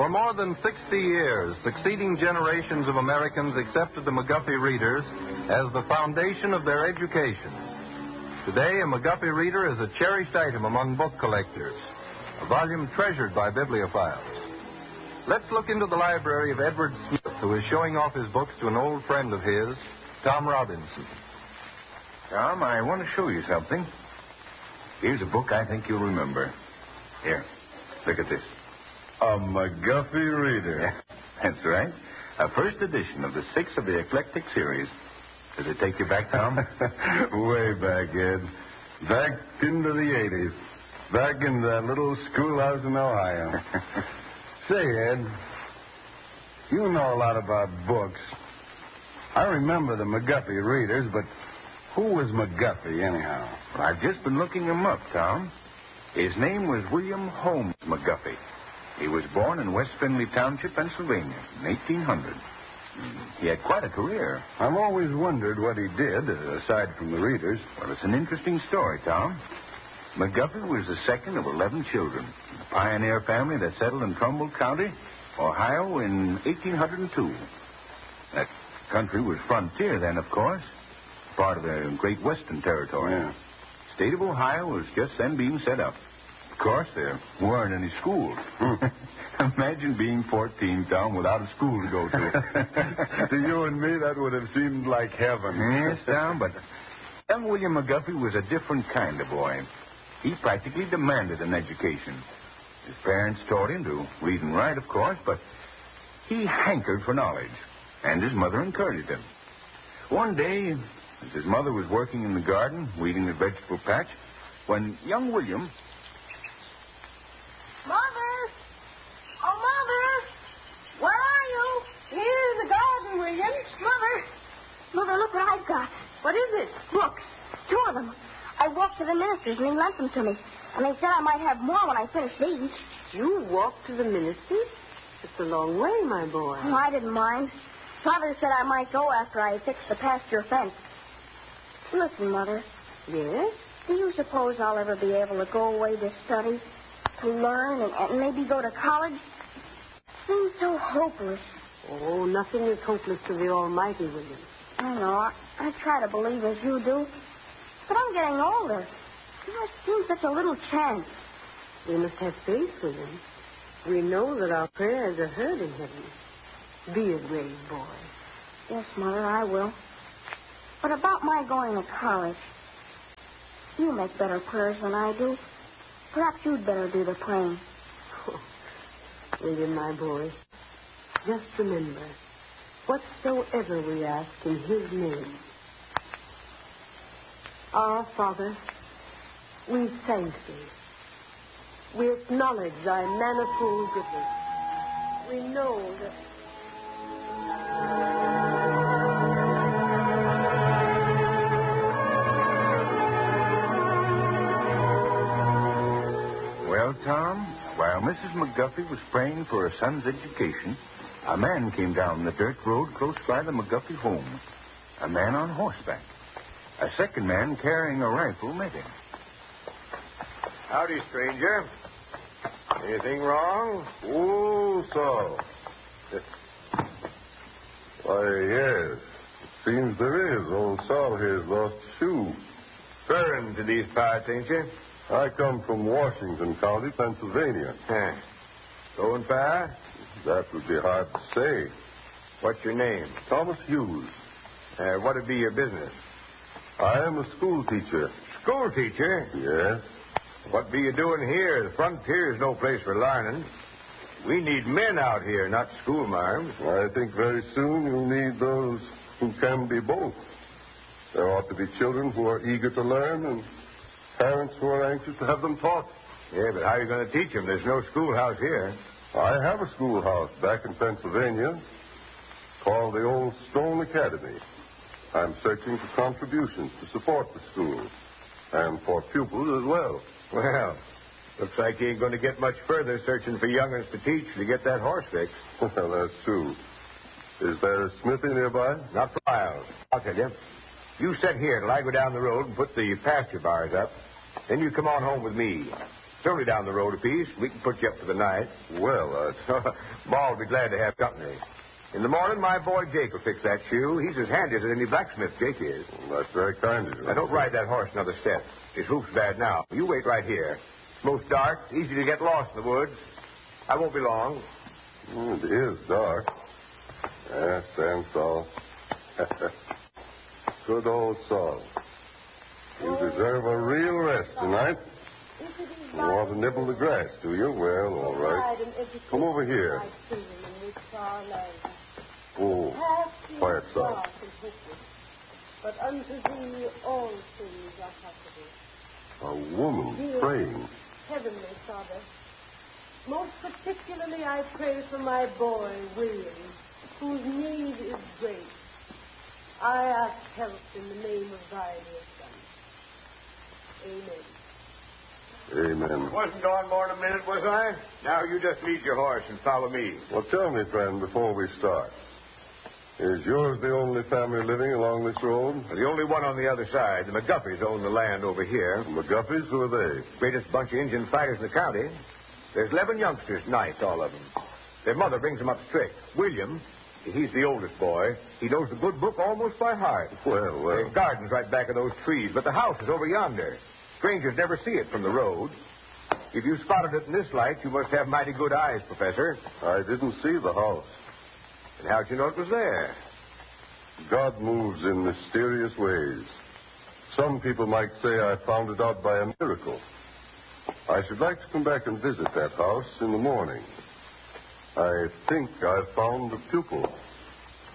For more than 60 years, succeeding generations of Americans accepted the McGuffey readers as the foundation of their education. Today, a McGuffey reader is a cherished item among book collectors, a volume treasured by bibliophiles. Let's look into the library of Edward Smith, who is showing off his books to an old friend of his, Tom Robinson. Tom, I want to show you something. Here's a book I think you'll remember. Here, look at this. A McGuffey reader. That's right. A first edition of the 6th of the Eclectic series. Does it take you back, Tom? Way back, Ed. Back into the 80s. Back in that little schoolhouse in Ohio. Say, Ed, you know a lot about books. I remember the McGuffey readers, but who was McGuffey, anyhow? Well, I've just been looking him up, Tom. His name was William Holmes McGuffey. He was born in West Findlay Township, Pennsylvania, in 1800. He had quite a career. I've always wondered what he did, aside from the readers. Well, it's an interesting story, Tom. McGuffey was the second of 11 children. A pioneer family that settled in Trumbull County, Ohio, in 1802. That country was frontier then, of course. Part of the Great Western Territory. Yeah. The state of Ohio was just then being set up. Of course, there weren't any schools. Imagine being 14, Tom, without a school to go to. To you and me, that would have seemed like heaven. Yes, Tom, but young William McGuffey was a different kind of boy. He practically demanded an education. His parents taught him to read and write, of course, but he hankered for knowledge, and his mother encouraged him. One day, as his mother was working in the garden, weeding the vegetable patch, when young William... Mother! Oh, Mother! Where are you? Here's the garden, William. Mother, look what I've got. What is it? Books. 2 of them. I walked to the minister's and he lent them to me. And they said I might have more when I finished these. You walked to the minister's? It's a long way, my boy. Oh, I didn't mind. Father said I might go after I fixed the pasture fence. Listen, Mother. Yes? Do you suppose I'll ever be able to go away to study, to learn, and maybe go to college? It seems so hopeless. Oh, nothing is hopeless to the Almighty, William. I know. I try to believe as you do. But I'm getting older. There seems such a little chance. We must have faith, William. We know that our prayers are heard in heaven. Be a brave boy. Yes, Mother, I will. But about my going to college, you make better prayers than I do. Perhaps you'd better do the praying. Oh, William, my boy, just remember, whatsoever we ask in his name. Our Father, we thank thee. We acknowledge thy manifold goodness. We know that... Well, Tom, while Mrs. McGuffey was praying for her son's education, a man came down the dirt road close by the McGuffey home. A man on horseback. A second man carrying a rifle met him. Howdy, stranger. Anything wrong? Oh, so. Why, yes. It seems there is. Old Sol here's lost a shoe. Farin to these parts, ain't you? I come from Washington County, Pennsylvania. Going far? That would be hard to say. What's your name? Thomas Hughes. What'd be your business? I am a school teacher. School teacher? Yes. What be you doing here? The frontier's no place for learning. We need men out here, not schoolmarms. I think very soon you'll need those who can be both. There ought to be children who are eager to learn and parents who are anxious to have them taught. Yeah, but how are you going to teach them? There's no schoolhouse here. I have a schoolhouse back in Pennsylvania called the Old Stone Academy. I'm searching for contributions to support the school and for pupils as well. Well, looks like you ain't going to get much further searching for young'uns to teach to get that horse fixed. Well, that's true. Is there a smithy nearby? Not for miles. I'll tell you. You sit here till I go down the road and put the pasture bars up. Then you come on home with me. It's only down the road a piece. We can put you up for the night. Well, Ma will be glad to have company. In the morning, my boy Jake will fix that shoe. He's as handy as any blacksmith, Jake is. that's very kind of you. Now, don't ride that horse another step. His hoof's bad now. You wait right here. It's most dark, easy to get lost in the woods. I won't be long. It is dark. Yes, Sam Saul. Good old Saul. You deserve a real rest tonight. You want to nibble the grass, do you? Well, all right. Come over here. Oh, quiet, Saul. But unto thee all things are possible. A woman praying. Heavenly Father, most particularly I pray for my boy, William, whose need is great. I ask help in the name of thy dear Son. Amen. Amen. Wasn't on more than a minute, was I? Now you just lead your horse and follow me. Well, tell me, friend, before we start. Is yours the only family living along this road? The only one on the other side. The McGuffeys own the land over here. The McGuffeys? Who are they? Greatest bunch of Indian fighters in the county. There's 11 youngsters, nice, all of them. Their mother brings them up strict. William, he's the oldest boy. He knows the good book almost by heart. Well. There's gardens right back of those trees, but the house is over yonder. Strangers never see it from the road. If you spotted it in this light, you must have mighty good eyes, Professor. I didn't see the house. And how'd you know it was there? God moves in mysterious ways. Some people might say I found it out by a miracle. I should like to come back and visit that house in the morning. I think I've found the pupil.